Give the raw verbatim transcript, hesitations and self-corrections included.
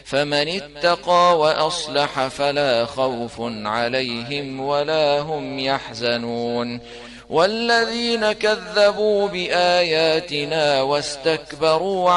فمن اتقى وأصلح فلا خوف عليهم ولا هم يحزنون. والذين كذبوا بآياتنا واستكبروا